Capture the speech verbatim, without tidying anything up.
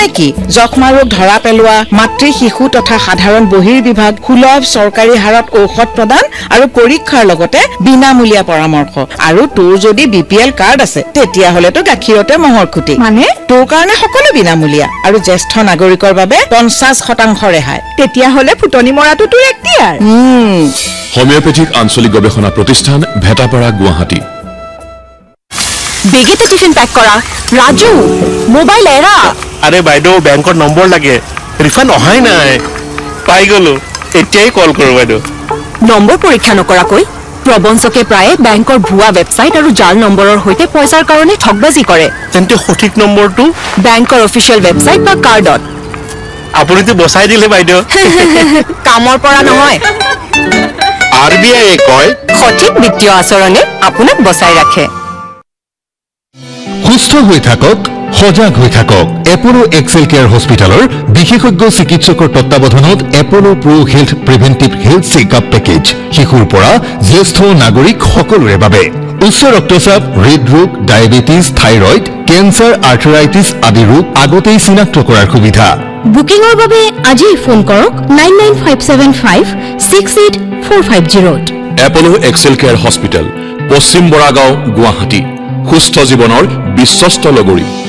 মই কি যক্ষ্মা ৰোগ ধৰা পেলোৱা মাতৃ শিশু তথা সাধাৰণ বহিৰ বিভাগ সুলভ চৰকাৰী হাৰত ঔষধ প্ৰদান আৰু পৰীক্ষাৰ লগতে বিনামূলীয়া পৰামৰ্শ আৰু তোৰ যদি বিপিএল কাৰ্ড আছে তেতিয়া হলেতো গাখীৰতে মহৰ খুটি মানে তোৰ কাৰণে সকলো বিনামূলীয়া আৰু জ্যেষ্ঠ নাগৰিকৰ বাবে পঞ্চাশ শতাংশ ৰেহাই তেতিয়া হলে ফুটনি মৰাটো তোৰ এক্টিয়াৰ হোমিওপেথিক আঞ্চলিক গৱেষণা প্ৰতিষ্ঠান ভেটাপাৰা গুৱাহাটী বেগেতে টিফিন পেক কৰা ৰাজু মোবাইল এৰা আরে বাইদেউ ব্যাংকৰ নম্বৰ লাগে ৰিফান্ড অহাই নাই পাই গলো এতিয়াই কল কৰো বাইদেউ নম্বৰ পৰীক্ষা নকৰাকৈ প্ৰবঞ্চকে প্ৰায়ে বেংকৰ ভুৱা ৱেবসাইট আৰু জাল নম্বৰৰ হৈতে পইচাৰ কাৰণে ঠগবাজি কৰে তেন্তে সঠিক নম্বৰটো বেংকৰ অফিচিয়েল ৱেবসাইট বা কাৰ্ডত আপুনিতো বচাই দিলে বাইদেউ কামৰ পৰা নহয় আৰবিআই কয় সঠিক বিত্তীয় আচৰণে আপোনাক বচাই ৰাখে সুস্থ হৈ থাকক সজাগ হৈ থাকক এপলো এক্সেল কেয়াৰ হস্পিটালৰ বিশেষজ্ঞ চিকিৎসকৰ তত্ত্বাৱধানত এপলো প্ৰ হেল্থ প্ৰিভেন্টিভ হেল্থ চেকআপ পেকেজ শিশুৰ পৰা জ্যেষ্ঠ নাগৰিক সকলোৰে বাবে উচ্চ ৰক্তচাপ হৃদৰোগ ডায়েবেটিছ থাইৰয়ড কেন্সাৰ আৰ্থৰাইটিছ আদি ৰোগ আগতেই চিনাক্ত কৰাৰ সুবিধা বুকিংৰ বাবে আজি ফোন কৰক nine nine five seven five six eight four five zero'. এপলো Excel care hospital পশ্চিম বৰাগাঁও গুৱাহাটী সুস্থ জীৱনৰ বিশ্বস্ত লগৰী